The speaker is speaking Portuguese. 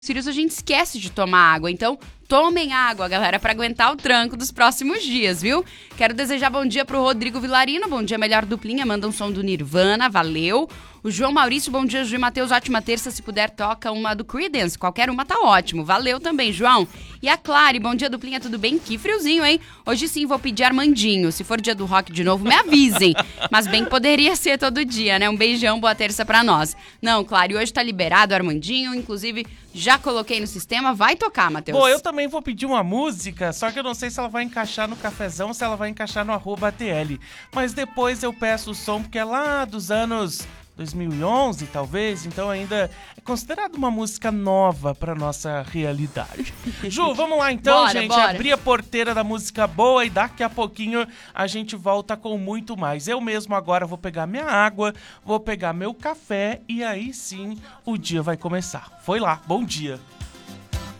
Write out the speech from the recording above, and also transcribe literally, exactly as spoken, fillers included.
filhos, a gente esquece de tomar água. Então, tomem água, galera, para aguentar o tranco dos próximos dias, viu? Quero desejar bom dia pro Rodrigo Vilarino. Bom dia, melhor duplinha. Manda um som do Nirvana, valeu. O João Maurício, bom dia, Ju e Matheus. Ótima terça, se puder, toca uma do Creedence. Qualquer uma tá ótimo. Valeu também, João. E a Clary, bom dia, duplinha, tudo bem? Que friozinho, hein? Hoje sim vou pedir Armandinho. Se for dia do rock de novo, me avisem. Mas bem poderia ser todo dia, né? Um beijão, boa terça pra nós. Não, Clary, hoje tá liberado o Armandinho. Inclusive, já coloquei no sistema. Vai tocar, Matheus. Bom, eu também vou pedir uma música, só que eu não sei se ela vai encaixar no cafezão ou se ela vai encaixar no arroba A T L. Mas depois eu peço o som, porque é lá dos anos dois mil e onze, talvez, então ainda é considerado uma música nova pra nossa realidade. Ju, vamos lá então, Bora, gente, bora. abrir a porteira da música boa e daqui a pouquinho a gente volta com muito mais. Eu mesmo agora vou pegar minha água, vou pegar meu café e aí sim o dia vai começar. Foi lá, bom dia.